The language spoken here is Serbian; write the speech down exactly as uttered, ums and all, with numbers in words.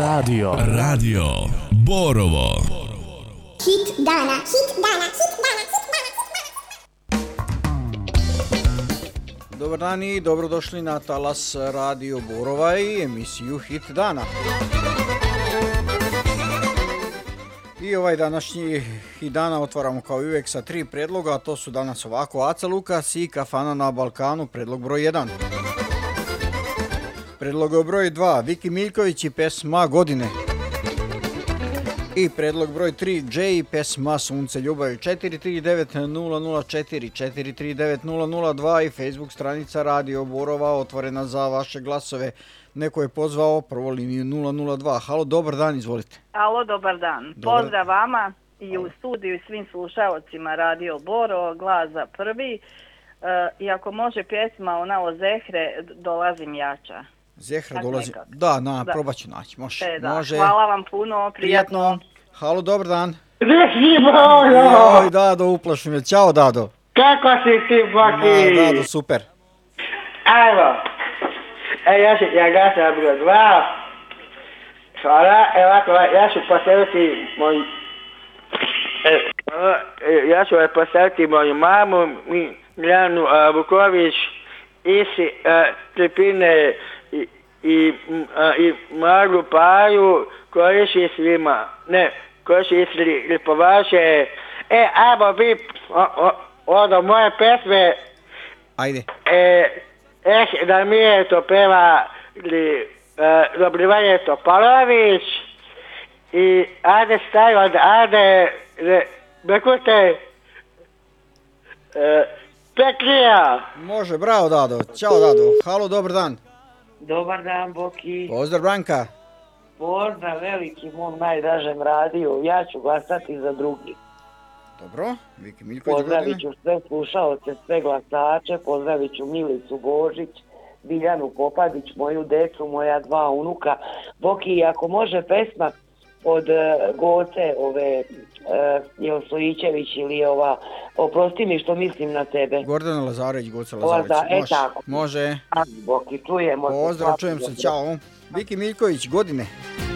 Radio. Radio Borovo. Hit dana, hit dana, hit dana, hit dana. Dobar dan i dobrodošli na talas Radio Borova i emisiju Hit dana. I ovaj današnji Hit dana otvaramo kao i uvijek sa tri predloga, a to su danas ovako: Aca Lukas i Kafana na Balkanu, predlog broj jedan. Predlog broj dva, Viki Miljković i pesma Godine. I predlog broj tri, Jay i pesma Sunce ljubavi. Četiri tri devet nula nula četiri četiri tri devet nula nula dva i Facebook stranica Radio Borova otvorena za vaše glasove. Neko je pozvao prvo liniju nula nula dva. Halo, dobar dan, izvolite. Halo, dobar dan. Dobar. Pozdrav vama i u studiju i svim slušalcima Radio Borovo, glas za prvi. E, I ako može pjesma ona o Zehre, dolazim jača. Zehra Tak dolazi. nekako. Da, na, Da. probat ću naći. Može. E, da. Može. Hvala vam puno, prijatno. Prijatno. Halo, dobar dan. Visi Bojo! Joj, Dado, uplaši me. Ćao, Dado. Kako si ti, Ma, Boki? Dado, super. Evo, e, ja, se, ja glasam broj dva. Hvala, evo ovako, ja ću postaviti moj... E, e, ja ću postaviti moju mamu, mi, Miljanu a, Vuković, Isi, a, Tripine i, i, a, i Maru Paju, Koriši svima, ne, Koriši sli, Lipovaše. E, ajmo vi, o, o, ono moje pesme, Ajde. e, eh, da mi je to peva li, e, Dobrivanje Topalović i Ade Staj od Ade, re, Bekute, e, Petlija. Može, bravo, Dado. Ćao, Dado. Halo, dobar dan. Dobar dan, Boki. Pozdrav, Branka. Pozdrav veliki mom najdražem radiju. Ja ću glasati za drugi. Dobro, Viki Miljković Pozdravit Godine. ću sve slušaoce, sve glasače. Pozdravit ću Milicu Božić, Biljanu Popadić, moju decu, moja dva unuka. Boki, ako može pesma od uh, Goce, ove, uh, je Stojićević ili ova, oprosti mi što mislim na tebe. Gordana Lazarević, Goca Lazarević. Laza- e, Može, tako. može. A, Boki, čujemo se. Pozdrav, čujem se, ćao. Viki Miljković, Godine.